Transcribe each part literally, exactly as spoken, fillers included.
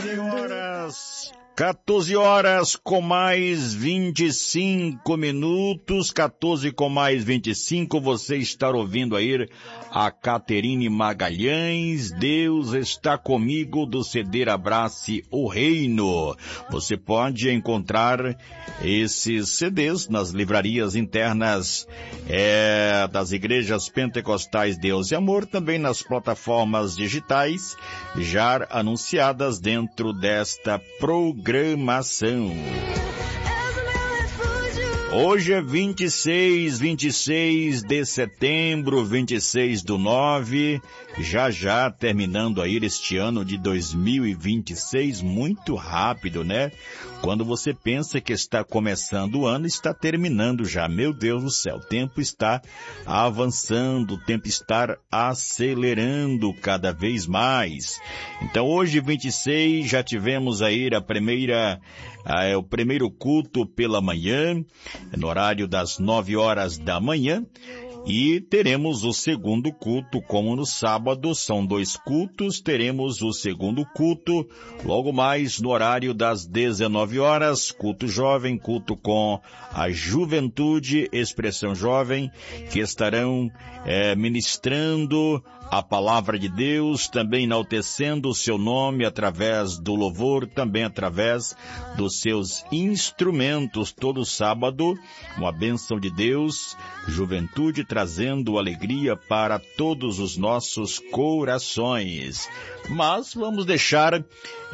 horas, quatorze horas com mais vinte e cinco minutos, quatorze com mais vinte e cinco, você está ouvindo aí a Caterine Magalhães, Deus está comigo, do C D Abrace o Reino. Você pode encontrar esses C Ds nas livrarias internas é, das igrejas pentecostais Deus e Amor, também nas plataformas digitais já anunciadas dentro desta programação. Hoje é vinte e seis, vinte e seis de setembro, vinte e seis do nove, já já terminando aí este ano de dois mil e vinte e seis, muito rápido, né? Quando você pensa que está começando o ano, está terminando já. Meu Deus do céu, o tempo está avançando, o tempo está acelerando cada vez mais. Então hoje, vinte e seis, já tivemos aí a primeira... Ah, é o primeiro culto pela manhã, no horário das nove horas da manhã, e teremos o segundo culto, como no sábado, são dois cultos, teremos o segundo culto, logo mais no horário das dezenove horas, culto jovem, culto com a juventude, expressão jovem, que estarão é, ministrando a palavra de Deus, também enaltecendo o seu nome através do louvor, também através dos seus instrumentos, todo sábado, uma bênção de Deus, juventude trazendo alegria para todos os nossos corações. Mas vamos deixar,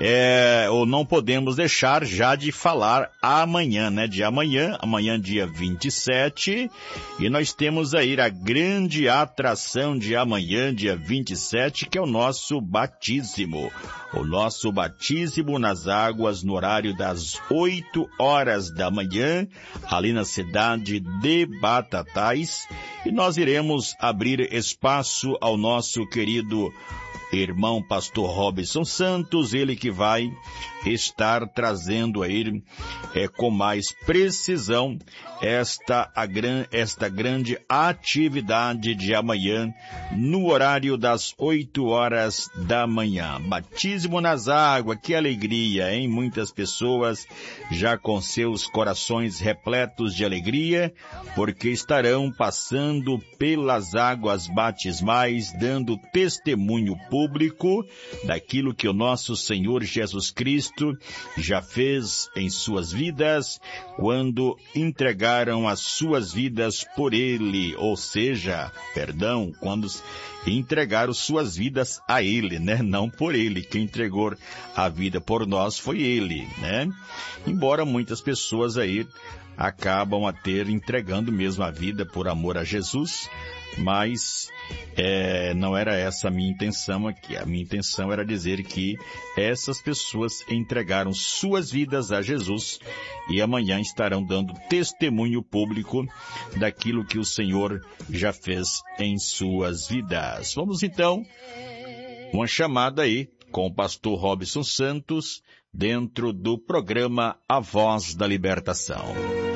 é, ou não podemos deixar já de falar amanhã, né? De amanhã, amanhã dia vinte e sete, e nós temos aí a grande atração de amanhã, dia vinte e sete, que é o nosso batismo. O nosso batismo nas águas no horário das oito horas da manhã, ali na cidade de Batatais, e nós iremos abrir espaço ao nosso querido irmão pastor Robson Santos, ele que vai estar trazendo aí é, com mais precisão esta, a gran, esta grande atividade de amanhã no horário das oito horas da manhã. Batismo nas águas, que alegria, hein? Muitas pessoas já com seus corações repletos de alegria, porque estarão passando pelas águas batismais, dando testemunho público daquilo que o nosso Senhor Jesus Cristo já fez em suas vidas, quando entregaram as suas vidas por Ele, ou seja, perdão, quando entregaram suas vidas a Ele, né? Não por Ele, quem entregou a vida por nós foi Ele, né? Embora muitas pessoas aí acabam a ter entregando mesmo a vida por amor a Jesus, mas é, não era essa a minha intenção aqui. A minha intenção era dizer que essas pessoas entregaram suas vidas a Jesus e amanhã estarão dando testemunho público daquilo que o Senhor já fez em suas vidas. Vamos então, uma chamada aí com o pastor Robson Santos dentro do programa A Voz da Libertação.